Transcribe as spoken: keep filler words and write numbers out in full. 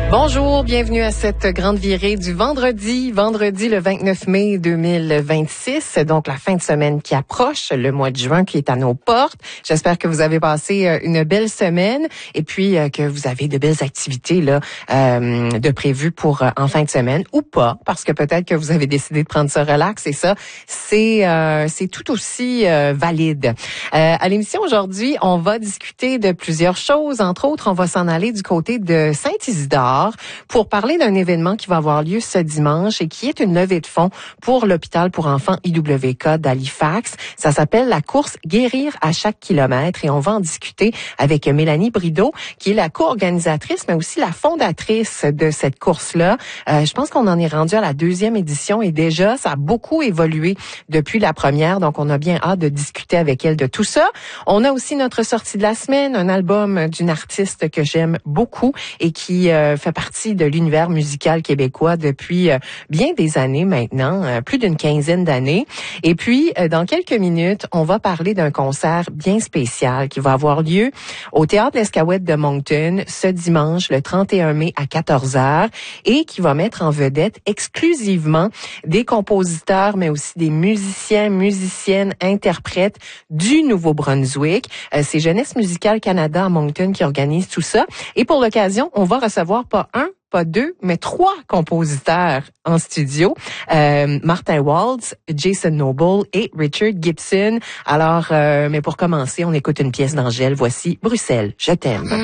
Bonjour, bienvenue à cette grande virée du vendredi, vendredi le vingt-neuf mai deux mille vingt-six, donc la fin de semaine qui approche, le mois de juin qui est à nos portes. J'espère que vous avez passé une belle semaine et puis que vous avez de belles activités là euh, de prévues pour euh, en fin de semaine ou pas, parce que peut-être que vous avez décidé de prendre ça relax et ça, c'est euh, c'est tout aussi euh, valide. Euh, à l'émission aujourd'hui, on va discuter de plusieurs choses, entre autres, on va s'en aller du côté de Saint-Isidore pour parler d'un événement qui va avoir lieu ce dimanche et qui est une levée de fonds pour l'hôpital pour enfants I W K d'Halifax. Ça s'appelle la course Guérir à chaque kilomètre et on va en discuter avec Mélanie Brideau, qui est la co-organisatrice, mais aussi la fondatrice de cette course-là. Euh, je pense qu'on en est rendu à la deuxième édition et déjà, ça a beaucoup évolué depuis la première, donc on a bien hâte de discuter avec elle de tout ça. On a aussi notre sortie de la semaine, un album d'une artiste que j'aime beaucoup et qui euh, fait partie de l'univers musical québécois depuis euh, bien des années maintenant, euh, plus d'une quinzaine d'années. Et puis, euh, dans quelques minutes, on va parler d'un concert bien spécial qui va avoir lieu au Théâtre L'Escaouette de Moncton ce dimanche, le trente et un mai à quatorze heures et qui va mettre en vedette exclusivement des compositeurs, mais aussi des musiciens, musiciennes, interprètes du Nouveau-Brunswick. Euh, c'est Jeunesse musicale Canada à Moncton qui organise tout ça. Et pour l'occasion, on va recevoir pas un, pas deux, mais trois compositeurs en studio. Euh, Martin Waltz, Jason Noble et Richard Gibson. Alors, euh, mais pour commencer, on écoute une pièce d'Angèle. Voici Bruxelles, je t'aime.